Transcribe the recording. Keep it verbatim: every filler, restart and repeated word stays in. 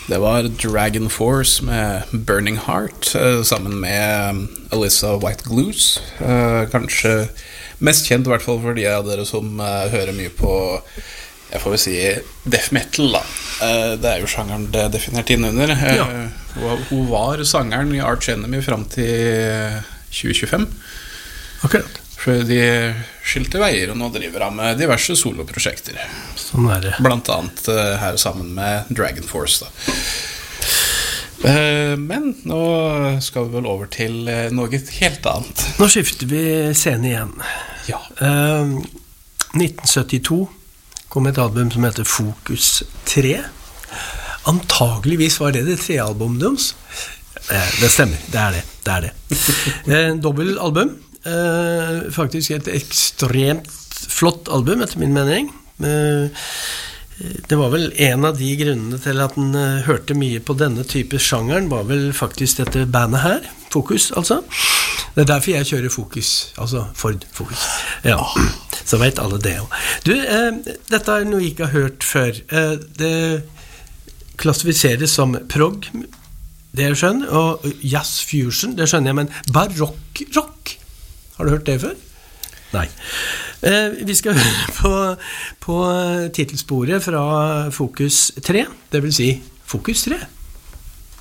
Det var Dragon Force med Burning Heart, sammen med Alyssa White Glues. Kanskje mest kjent I hvert fall for de av dere som hører mye på, jeg får vel si, death metal da. Det er jo sjangeren det definert innunder. Ja. Hun var sangeren I Arch Enemy frem til tjue tjuefem. Akkurat. For de skilte veier, og nå driver han med diverse soloprosjekter. Sånn er det. Blant annet her sammen med Dragon Force da. Men nå skal vi vel over til noe helt annet. Nå skifter vi scene igjen. Ja. Uh, nitten syttito kom et album som heter Focus tre. Antageligvis var det det tre albumet deres. Uh, det stemmer, det er det. Det er det. En dobbelt album. Uh, faktisk et ekstremt flott album etter min mening. uh, Det var vel en av de grunnene til at den uh, hørte mye på denne type sjangeren, var vel faktisk dette bandet her, Focus altså. Det er derfor jeg kjører Focus, altså Ford Focus. Ja, så vet alle det også. Du, uh, dette er noe jeg ikke har hørt før. uh, Det klassifiseres som prog, det jeg skjønner, og jazz fusion, det skjønner jeg, men barokk rock. Har du hørt det før? Nei. Eh, vi skal høre på, på titelsporet fra Focus tre, det vil si Focus tre.